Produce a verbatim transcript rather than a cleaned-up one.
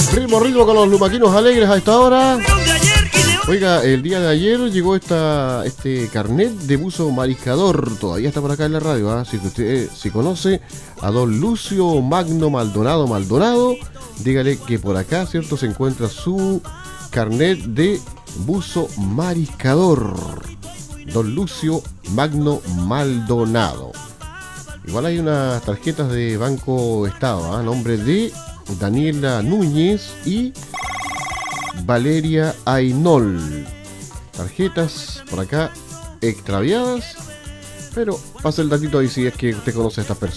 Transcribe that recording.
Ritmo, ritmo con los lumaquinos alegres a esta hora. Oiga, el día de ayer llegó esta, este carnet de buzo mariscador. Todavía está por acá en la radio, ¿eh? Si usted si conoce a don Lucio Magno Maldonado Maldonado, dígale que por acá, ¿cierto?, se encuentra su carnet de buzo mariscador. Don Lucio Magno Maldonado. Igual hay unas tarjetas de Banco Estado, a ¿eh? nombre de Daniela Núñez y Valeria Ainol. Tarjetas por acá extraviadas, pero pasa el datito ahí si es que usted conoce a estas personas.